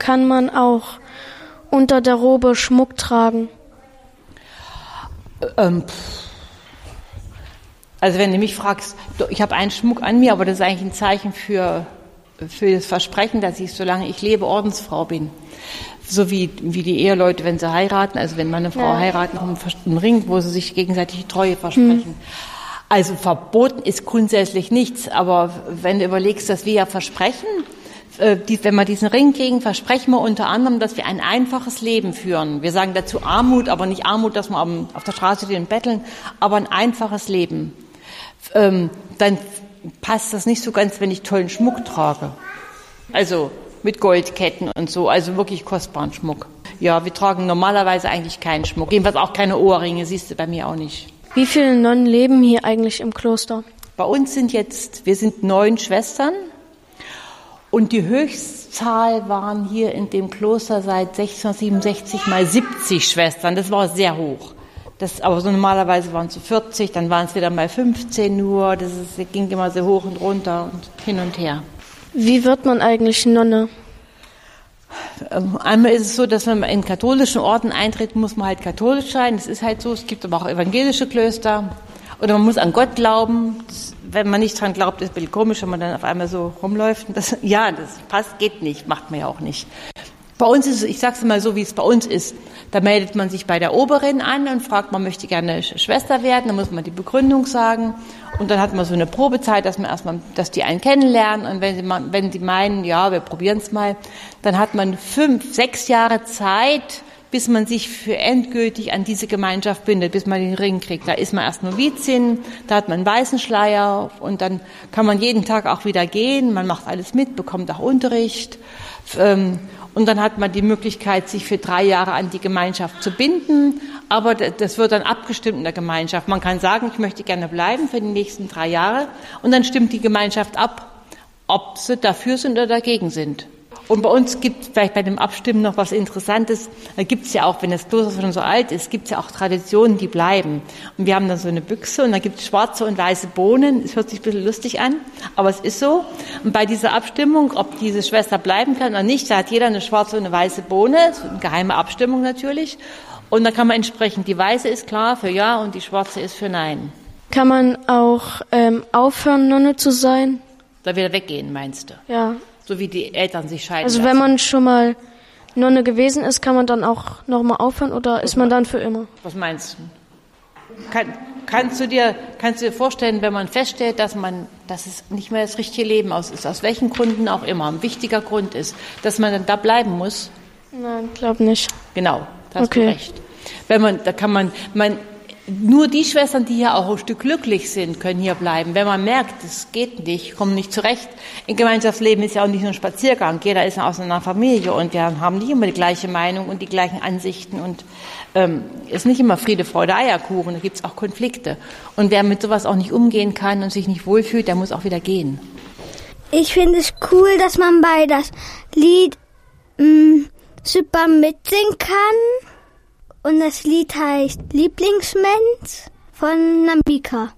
kann man auch unter der Robe Schmuck tragen? Also wenn du mich fragst, ich habe einen Schmuck an mir, aber das ist eigentlich ein Zeichen für das Versprechen, dass ich, solange ich lebe, Ordensfrau bin. So wie die Eheleute, wenn sie heiraten, also wenn Mann und Frau heiraten, haben einen Ring, wo sie sich gegenseitig die Treue versprechen. Also verboten ist grundsätzlich nichts, aber wenn du überlegst, dass wir ja versprechen, wenn wir diesen Ring kriegen, versprechen wir unter anderem, dass wir ein einfaches Leben führen. Wir sagen dazu Armut, aber nicht Armut, dass wir auf der Straße stehen und betteln, aber ein einfaches Leben. Dann passt das nicht so ganz, wenn ich tollen Schmuck trage. Also mit Goldketten und so, also wirklich kostbaren Schmuck. Ja, wir tragen normalerweise eigentlich keinen Schmuck, jedenfalls auch keine Ohrringe, siehst du bei mir auch nicht. Wie viele Nonnen leben hier eigentlich im Kloster? Bei uns wir sind 9 Schwestern und die Höchstzahl waren hier in dem Kloster seit 1667 mal 70 Schwestern, das war sehr hoch. Aber so normalerweise waren es 40, dann waren es wieder mal 15 nur, das ging immer so hoch und runter und hin und her. Wie wird man eigentlich Nonne? Einmal ist es so, dass wenn man in katholischen Orden eintritt, muss man halt katholisch sein. Das ist halt so. Es gibt aber auch evangelische Klöster. Oder man muss an Gott glauben. Wenn man nicht dran glaubt, ist es ein bisschen komisch, wenn man dann auf einmal so rumläuft. Das passt, geht nicht, macht man ja auch nicht. Bei uns ist es, ich sag's mal so, wie es bei uns ist. Da meldet man sich bei der Oberin an und fragt, man möchte gerne Schwester werden. Dann muss man die Begründung sagen. Und dann hat man so eine Probezeit, dass die einen kennenlernen. Und wenn sie meinen, ja, wir probieren es mal, dann hat man 5-6 Jahre Zeit, bis man sich für endgültig an diese Gemeinschaft bindet, bis man den Ring kriegt. Da ist man erst Novizin, da hat man einen weißen Schleier und dann kann man jeden Tag auch wieder gehen. Man macht alles mit, bekommt auch Unterricht. Und dann hat man die Möglichkeit, sich für 3 Jahre an die Gemeinschaft zu binden. Aber das wird dann abgestimmt in der Gemeinschaft. Man kann sagen, ich möchte gerne bleiben für die nächsten 3 Jahre. Und dann stimmt die Gemeinschaft ab, ob sie dafür sind oder dagegen sind. Und bei uns gibt es vielleicht bei dem Abstimmen noch was Interessantes. Da gibt es ja auch, wenn das Kloster schon so alt ist, gibt es ja auch Traditionen, die bleiben. Und wir haben dann so eine Büchse und da gibt es schwarze und weiße Bohnen. Es hört sich ein bisschen lustig an, aber es ist so. Und bei dieser Abstimmung, ob diese Schwester bleiben kann oder nicht, da hat jeder eine schwarze und eine weiße Bohne. Das ist eine geheime Abstimmung natürlich. Und dann kann man entsprechend, die weiße ist klar für Ja und die schwarze ist für Nein. Kann man auch aufhören, Nonne zu sein? Da wieder weggehen, meinst du? Ja. So wie die Eltern sich scheiden Also lassen. wenn man schon mal Nonne gewesen ist, kann man dann auch nochmal aufhören oder ist man dann für immer? Was meinst du? Kannst du dir vorstellen, wenn man feststellt, dass es nicht mehr das richtige Leben ist, aus welchen Gründen auch immer, ein wichtiger Grund ist, dass man dann da bleiben muss? Nein, glaub nicht. Genau, da hast du recht. Nur die Schwestern, die hier auch ein Stück glücklich sind, können hier bleiben. Wenn man merkt, es geht nicht, kommen nicht zurecht. Im Gemeinschaftsleben ist ja auch nicht nur ein Spaziergang. Jeder ist aus einer Familie und wir haben nicht immer die gleiche Meinung und die gleichen Ansichten und ist nicht immer Friede, Freude, Eierkuchen. Da gibt's auch Konflikte. Und wer mit sowas auch nicht umgehen kann und sich nicht wohlfühlt, der muss auch wieder gehen. Ich finde es cool, dass man bei das Lied super mitsingen kann. Und das Lied heißt Lieblingsmensch von Nambika.